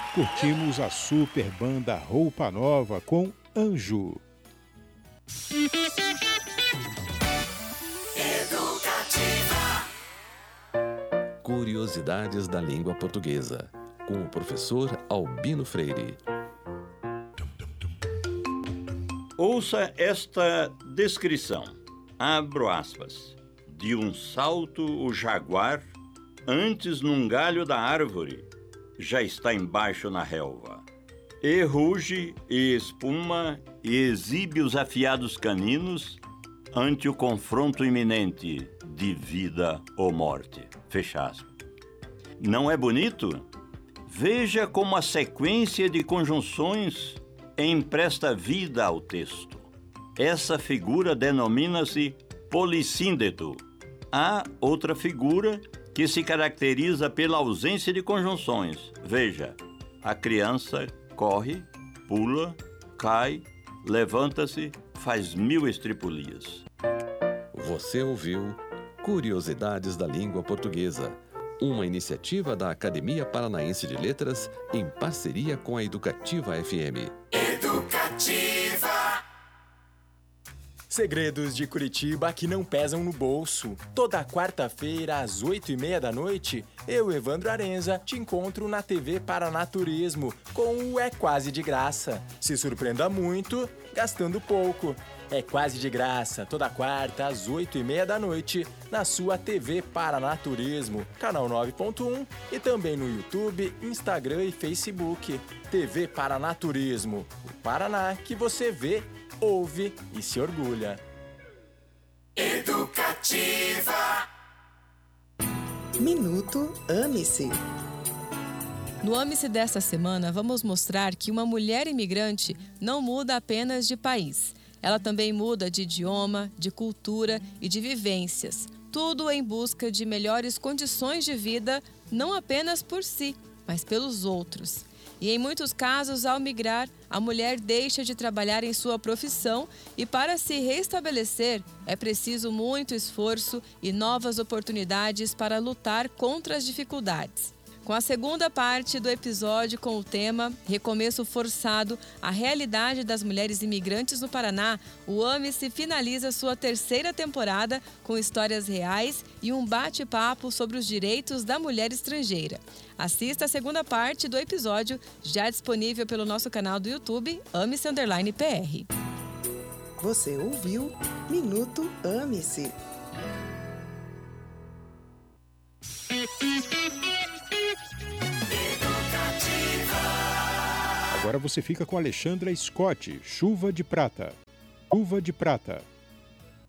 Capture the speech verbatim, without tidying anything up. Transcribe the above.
curtimos a super banda Roupa Nova com Anjo. Educativa. Curiosidades da língua portuguesa, com o professor Albino Freire. Ouça esta descrição. Abro aspas. De um salto o jaguar, antes num galho da árvore, já está embaixo na relva. E ruge, e espuma, e exibe os afiados caninos ante o confronto iminente de vida ou morte. Fecha aspas. Não é bonito? Veja como a sequência de conjunções empresta vida ao texto. Essa figura denomina-se polissíndeto. Há outra figura que se caracteriza pela ausência de conjunções. Veja, a criança corre, pula, cai, levanta-se, faz mil estripulias. Você ouviu Curiosidades da Língua Portuguesa, uma iniciativa da Academia Paranaense de Letras em parceria com a Educativa F M. Educativa. Segredos de Curitiba que não pesam no bolso. Toda quarta-feira, às oito e meia da noite, eu, Evandro Arenza, te encontro na T V Paranaturismo com o É Quase de Graça. Se surpreenda muito, gastando pouco. É quase de graça, toda quarta, às oito e meia da noite, na sua T V Paranaturismo, canal nove ponto um e também no YouTube, Instagram e Facebook. T V Paranaturismo, o Paraná que você vê, ouve e se orgulha. Educativa. Minuto Ame-se. No Ame-se desta semana, vamos mostrar que uma mulher imigrante não muda apenas de país. Ela também muda de idioma, de cultura e de vivências. Tudo em busca de melhores condições de vida, não apenas por si, mas pelos outros. E em muitos casos, ao migrar, a mulher deixa de trabalhar em sua profissão e, para se restabelecer, é preciso muito esforço e novas oportunidades para lutar contra as dificuldades. Com a segunda parte do episódio com o tema Recomeço Forçado, a realidade das mulheres imigrantes no Paraná, o Ame-se finaliza sua terceira temporada com histórias reais e um bate-papo sobre os direitos da mulher estrangeira. Assista a segunda parte do episódio, já disponível pelo nosso canal do YouTube, Ame-se Underline P R. Você ouviu Minuto Ame-se. Agora você fica com Alexandra Scott, Chuva de Prata. Chuva de Prata.